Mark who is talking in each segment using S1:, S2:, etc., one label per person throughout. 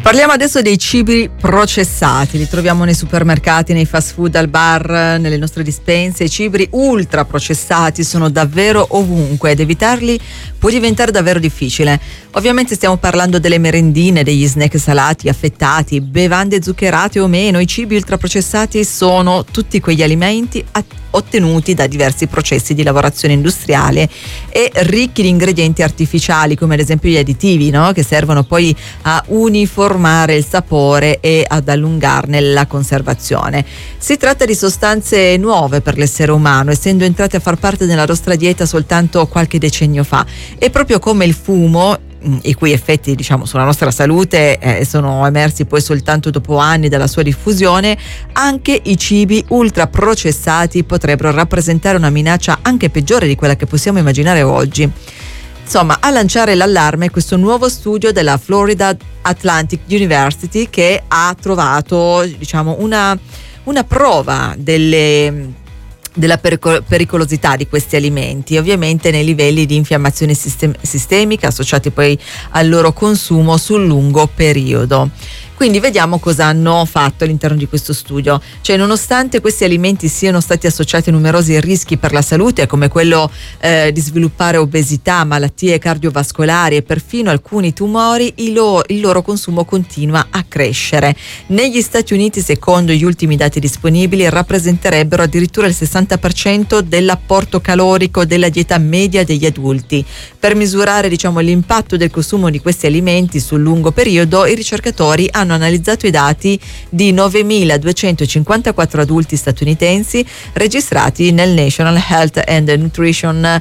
S1: Parliamo adesso dei cibi processati. Li troviamo nei supermercati, nei fast food, al bar, nelle nostre dispense. I cibi ultra processati sono davvero ovunque ed evitarli può diventare davvero difficile. Ovviamente stiamo parlando delle merendine, degli snack salati, affettati, bevande zuccherate o meno. I cibi ultraprocessati sono tutti quegli alimenti ottenuti da diversi processi di lavorazione industriale e ricchi di ingredienti artificiali, come ad esempio gli additivi, no? Che servono poi a uniformare il sapore e ad allungarne la conservazione. Si tratta di sostanze nuove per l'essere umano, essendo entrate a far parte della nostra dieta soltanto qualche decennio fa, e proprio come il fumo, i cui effetti sulla nostra salute sono emersi poi soltanto dopo anni dalla sua diffusione, anche i cibi ultraprocessati potrebbero rappresentare una minaccia anche peggiore di quella che possiamo immaginare oggi. Insomma, a lanciare l'allarme questo nuovo studio della Florida Atlantic University, che ha trovato una prova della pericolosità di questi alimenti, ovviamente nei livelli di infiammazione sistemica associati poi al loro consumo sul lungo periodo. Quindi vediamo cosa hanno fatto all'interno di questo studio. Nonostante questi alimenti siano stati associati a numerosi rischi per la salute, come quello di sviluppare obesità, malattie cardiovascolari e perfino alcuni tumori, il loro consumo continua a crescere. Negli Stati Uniti, secondo gli ultimi dati disponibili, rappresenterebbero addirittura il 60% dell'apporto calorico della dieta media degli adulti. Per misurare l'impatto del consumo di questi alimenti sul lungo periodo, i ricercatori hanno analizzato i dati di 9.254 adulti statunitensi registrati nel National Health and Nutrition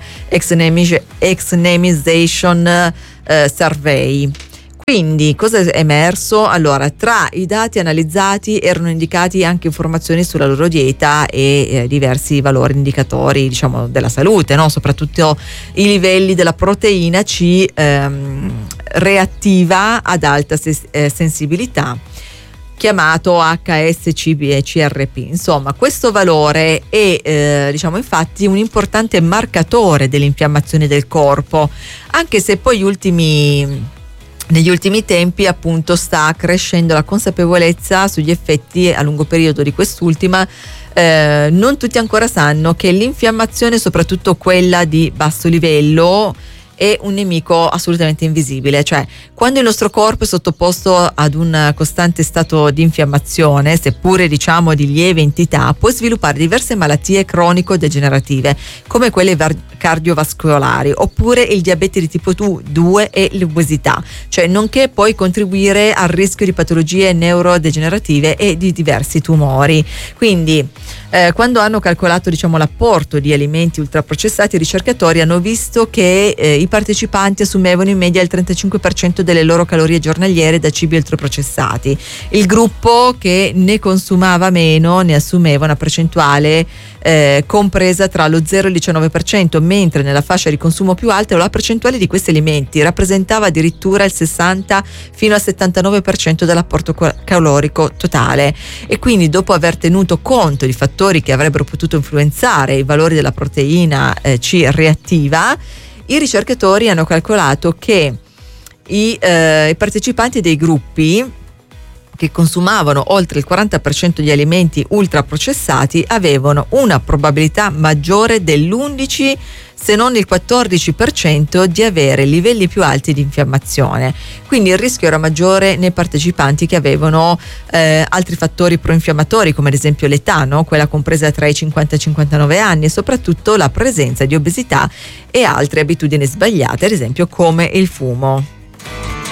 S1: Examination Survey. Quindi cosa è emerso? Allora, tra i dati analizzati erano indicati anche informazioni sulla loro dieta e diversi valori indicatori della salute, no? Soprattutto i livelli della proteina C reattiva ad alta sensibilità, chiamato HSCRP. Insomma, questo valore è infatti un importante marcatore dell'infiammazione del corpo, anche se poi negli ultimi tempi appunto sta crescendo la consapevolezza sugli effetti a lungo periodo di quest'ultima. Non tutti ancora sanno che l'infiammazione, soprattutto quella di basso livello, è un nemico assolutamente invisibile. Quando il nostro corpo è sottoposto ad un costante stato di infiammazione, seppure di lieve entità, può sviluppare diverse malattie cronico-degenerative come quelle cardiovascolari oppure il diabete di tipo 2 e l'obesità, nonché poi contribuire al rischio di patologie neurodegenerative e di diversi tumori. Quindi quando hanno calcolato l'apporto di alimenti ultraprocessati, i ricercatori hanno visto che i partecipanti assumevano in media il 35% delle loro calorie giornaliere da cibi ultraprocessati. Il gruppo che ne consumava meno ne assumeva una percentuale compresa tra lo 0 e il 19%, mentre nella fascia di consumo più alta la percentuale di questi alimenti rappresentava addirittura il 60 fino al 79% dell'apporto calorico totale. E quindi, dopo aver tenuto conto di fattori che avrebbero potuto influenzare i valori della proteina C reattiva, i ricercatori hanno calcolato che i partecipanti dei gruppi che consumavano oltre il 40% di alimenti ultraprocessati avevano una probabilità maggiore dell'11 se non il 14% di avere livelli più alti di infiammazione. Quindi il rischio era maggiore nei partecipanti che avevano altri fattori proinfiammatori, come ad esempio l'età, no? Quella compresa tra i 50 e i 59 anni, e soprattutto la presenza di obesità e altre abitudini sbagliate, ad esempio come il fumo.